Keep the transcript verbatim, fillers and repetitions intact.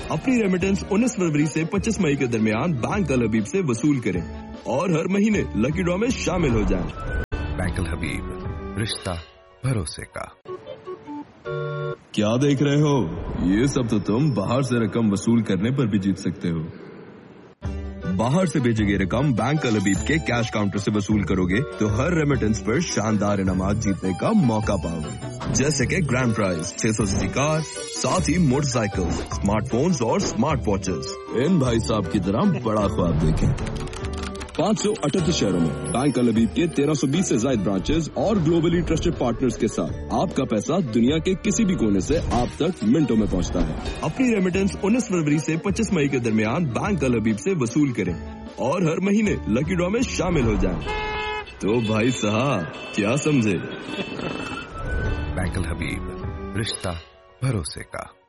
अपनी रेमिटेंस उन्नीस फरवरी से पच्चीस मई के दरमियान बैंक अल हबीब से वसूल करें और हर महीने लकी ड्रॉ में शामिल हो जाएं। बैंक अल हबीब, रिश्ता भरोसे का। क्या देख रहे हो? ये सब तो तुम बाहर से रकम वसूल करने पर भी जीत सकते हो। बाहर से भेजी गई रकम बैंक अल हबीब के कैश काउंटर से वसूल करोगे तो हर रेमिटेंस पर शानदार इनामात जीतने का मौका पाओगे, जैसे कि ग्रैंड प्राइज, छह सौ सीसी कार, साथ ही मोटरसाइकिल, स्मार्टफोन्स और स्मार्ट वॉचेस। इन भाई साहब की तरह बड़ा ख्वाब देखें। पाँच सौ अठहत्तर शहरों में बैंक अल हबीब के तेरह सौ बीस से ज्यादा ब्रांचेस और ग्लोबली ट्रस्टेड पार्टनर्स के साथ आपका पैसा दुनिया के किसी भी कोने से आप तक मिनटों में पहुंचता है। अपनी रेमिटेंस उन्नीस फरवरी से पच्चीस मई के दरमियान बैंक अल हबीब से वसूल करें और हर महीने लकी ड्रॉ में शामिल हो जाएं। तो भाई साहब क्या समझे? बैंक अल हबीब, रिश्ता भरोसे का।